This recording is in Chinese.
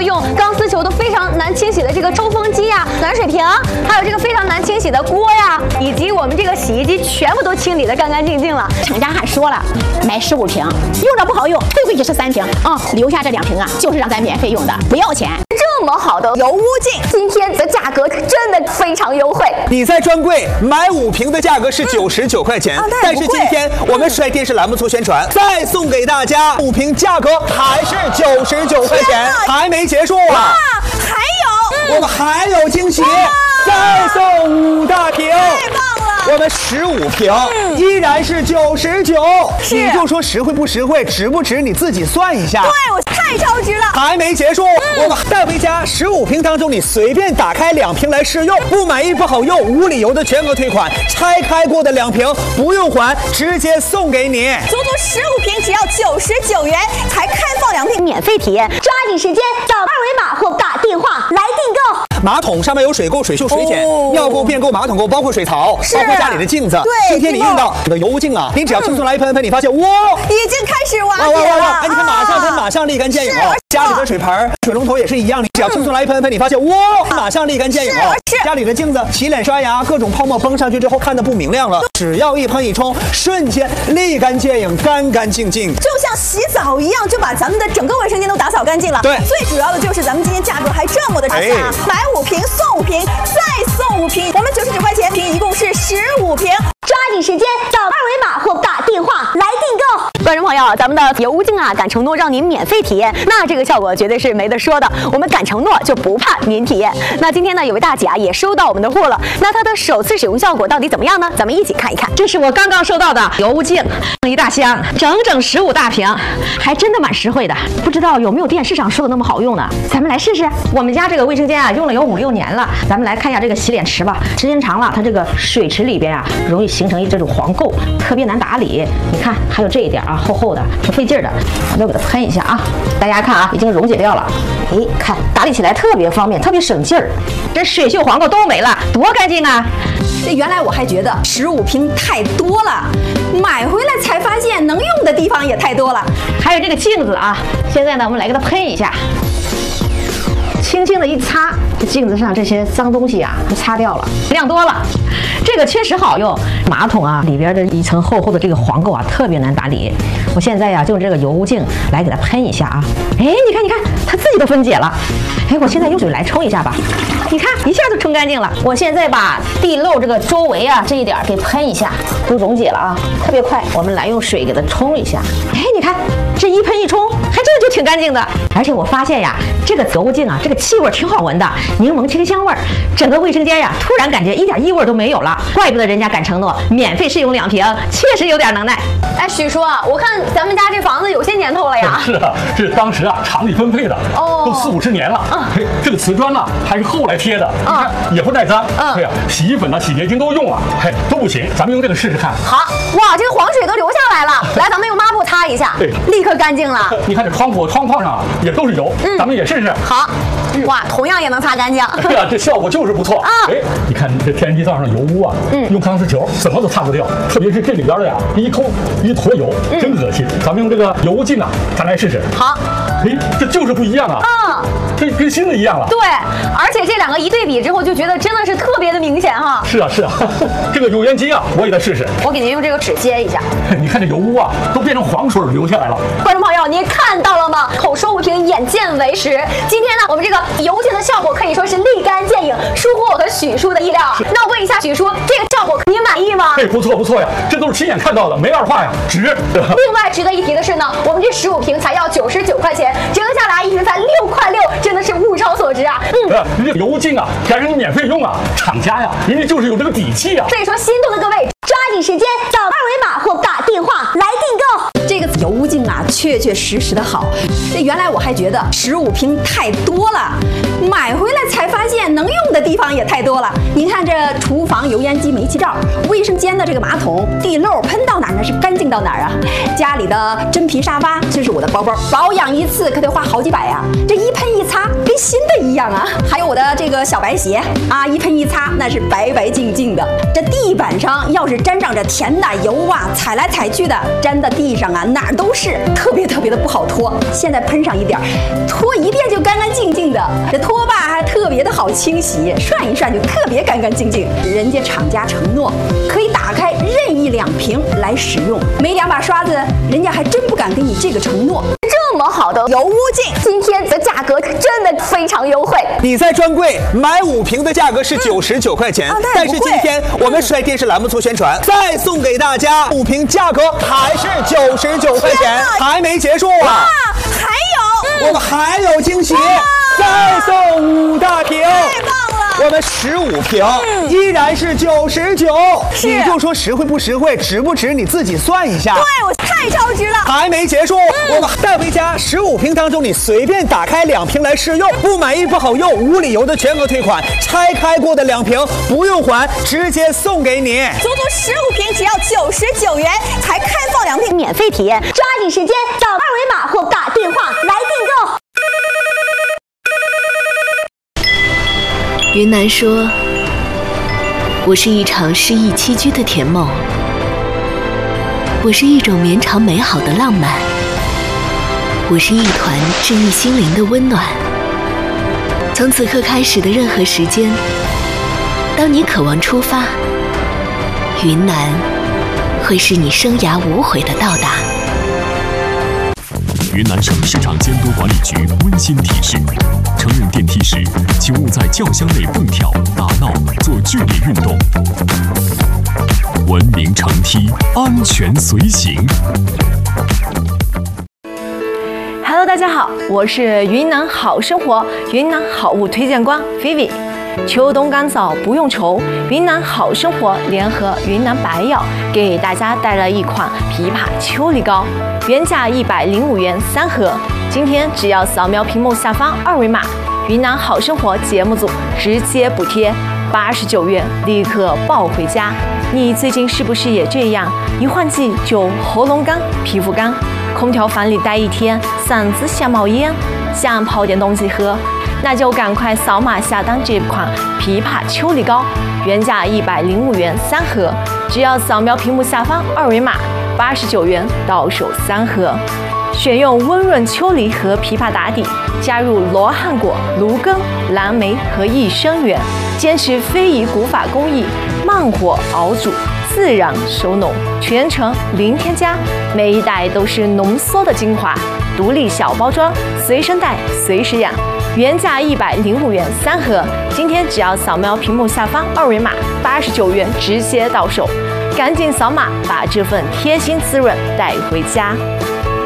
用钢丝球都非常难清洗的这个抽风机呀、暖水瓶，还有这个非常难清洗的锅呀，以及我们这个洗衣机，全部都清理得干干净净了。 厂家还说了，买15瓶，用着不好用，退回去是3瓶啊，留下这2瓶啊，就是让咱免费用的，不要钱。 这么好的油污净，今天的价格真的非常优惠。 你在专柜买5瓶的价格是99块钱，但是今天我们帅电视栏目做宣传，再送给大家5瓶，价格还是99块钱，还没结束啊！ 还有， 我们还有惊喜，再送5大瓶。 太棒了！ 我们15瓶依然是99，你就说实惠不实惠，值不值你自己算一下。 对，我太超值了！ 还没结束，我们带回家15瓶当中，你随便打开2瓶来试用，不满意不好用，无理由的全额退款，拆开过的2瓶不用还，直接送给你。 足足15瓶只要99元，才开放2瓶免费体验，抓紧时间扫2维码或打电话来订购。 马桶上面有水垢、水锈、水碱、尿垢、便垢、马桶垢，包括水槽，包括家里的镜子。 对， 今天你用到你的油污净啊，你只要轻松来一喷，你发现哇， 已经开始瓦解了。 哎，你看马上喷，马上立竿见影哦。家里的水盆、水龙头也是一样，你只要轻松来一喷，你发现哇，马上立竿见影哦。家里的镜子、洗脸刷牙，各种泡沫崩上去之后看得不明亮了，只要一喷一冲，瞬间立竿见影，干干净净， 就像洗澡一样，就把咱们的整个卫生间都打扫干净了。 对， 最主要的就是咱们今天价格还这么的差价，买5瓶送5瓶，再送5瓶，我们99块钱瓶，一共是15瓶。 抓紧时间扫2维码或打电话来订购。观众朋友，咱们的油污净啊，敢承诺让您免费体验，那这个效果绝对是没得说的。我们敢承诺就不怕您体验。那今天呢，有位大姐啊也收到我们的货了，那她的首次使用效果到底怎么样呢？咱们一起看一看。 这是我刚刚收到的油污净，一大箱，整整15大瓶，还真的蛮实惠的。不知道有没有电视上说的那么好用呢？咱们来试试。我们家这个卫生间啊，用了有5、6年了。咱们来看一下这个洗脸池吧，时间长了，它这个水池里边啊，容易形成这种黄垢，特别难打理。你看，还有这一点啊，厚厚的，挺费劲的。我就给它喷一下啊，大家看啊，已经溶解掉了。哎，看打理起来特别方便，特别省劲儿。这水锈黄垢都没了，多干净啊！ 这原来我还觉得15瓶太多了，买回来才发现能用的地方也太多了。 还有这个镜子啊，现在呢，我们来给它喷一下。轻轻的一擦，这镜子上这些脏东西啊，就擦掉了，亮多了。这个确实好用。马桶啊里边的一层厚厚的这个黄垢啊，特别难打理。我现在呀，就用这个油污净来给它喷一下啊。哎，你看，它自己都分解了。哎，我现在用水来冲一下吧。你看，一下就冲干净了。我现在把地漏这个周围啊这一点给喷一下，都溶解了啊，特别快。我们来用水给它冲一下。哎，你看这一喷一冲，还真的就挺干净的。而且我发现呀，这个油污净啊，这个气味挺好闻的，柠檬清香味儿，整个卫生间呀，突然感觉一点异味都没有了。怪不得人家敢承诺免费试用2瓶，确实有点能耐。 哎，许叔啊，我看咱们家这房子有些年头了呀。 是的，这当时啊厂里分配的，都40、50年了。嘿，这个瓷砖呢还是后来贴的，你看也不耐脏。对呀，洗衣粉呢、洗洁精都用了，嘿，都不行。咱们用这个试试看。 好，哇，这个黄水都流下来了。来，咱们用抹布擦一下， 对， 立刻干净了。 你看这窗框上啊也都是油，咱们也试试。 好，哇，同样也能擦干净。 对呀，这效果就是不错啊。哎，你看这天然气灶上的油污啊，用钢丝球怎么都擦不掉，特别是这里边的呀，一抠一坨油，真恶心。咱们用这个油污净啊，咱来试试。 好， 哎，这就是不一样啊。这跟新的一样了。 对，而且这2个一对比之后，就觉得真的是特别的明显哈。 是啊，这个油烟机啊，我也得试试。 我给您用这个纸接一下。 你看这油污啊，都变成黄水流下来了。 观众朋友，您看到了吗？口说无凭，眼见为实。今天呢，我们这个油净的效果可以说是立竿见影，出乎我和许叔的意料。那我问一下许叔，这个效果您满意吗？ 哎，不错呀，这都是亲眼看到的，没二话呀，值。 另外值得一提的是呢，我们这15瓶才要99块钱，折合下来1瓶才6块6，真的是物超所值啊。 这油净啊，还让你免费用啊，厂家呀，人家就是有这个底气啊。 所以说，心动的各位，抓紧时间扫2维码或打电话来订购。 这个油污净啊，确实的好。这原来我还觉得15瓶太多了，买回来才发现能用的地方也太多了。你看这厨房油烟机煤气罩，卫生间的这个马桶地漏喷到哪儿那是干净到哪儿啊。家里的真皮沙发，这是我的包包，保养一次可得花好几百呀。这一喷一擦，跟新的一样啊。还有我的这个小白鞋啊，一喷一擦那是白白净净的。这地板板上要是沾上这甜的油啊，踩来踩去的，粘的地上啊哪儿都是，特别的不好拖。现在喷上一点，拖一遍就干干净净的，这拖把还特别的好清洗，涮一涮就特别干干净净。人家厂家承诺可以打开任意2瓶来使用，没2把刷子，人家还真不敢给你这个承诺。 这么好的油污净，今天的价格真的非常优惠。 你在专柜买5瓶的价格是99块钱，但是今天我们在电视栏目做宣传，再送给大家5瓶，价格还是99块钱，还没结束啊！ 还有， 我们还有惊喜，再送5大瓶， 太棒了！ 我们15瓶依然是99，你就说实惠不实惠，值不值，你自己算一下。 对，我太超值了！ 还没结束，我们带回家15瓶当中，你随便打开2瓶来试用，不满意不好用，无理由的全额退款，拆开过的2瓶不用还，直接送给你。 足足15瓶只要99元，才开放2瓶免费体验，抓紧时间扫2维码或打电话来订购。 云南说：“我是一场诗意栖居的甜梦，我是一种绵长美好的浪漫，我是一团治愈心灵的温暖。从此刻开始的任何时间，当你渴望出发，云南会是你生涯无悔的到达。” 云南省市场监督管理局温馨提示：乘用电梯时，请勿在轿厢内蹦跳、打闹、做剧烈运动。文明乘梯，安全随行。 Hello， 大家好，我是云南好生活云南好物推荐官 Vivi。秋冬干燥不用愁，云南好生活联合云南白药给大家带来一款枇杷秋梨膏，原价105元3盒，今天只要扫描屏幕下方2维码，云南好生活节目组直接补贴89元，立刻抱回家。你最近是不是也这样？一换季就喉咙干、皮肤干，空调房里待一天，嗓子想冒烟，想泡点东西喝，那就赶快扫码下单这款枇杷秋梨膏，原价105元3盒，只要扫描屏幕下方2维码，89元到手3盒。选用温润秋梨和枇杷打底，加入罗汉果、芦根、蓝莓和益生元，坚持非遗古法工艺，慢火熬煮，自然收浓，全程零添加，每一袋都是浓缩的精华，独立小包装，随身带随时养。原价105元3盒，今天只要扫描屏幕下方2维码，89元直接到手，赶紧扫码把这份贴心滋润带回家。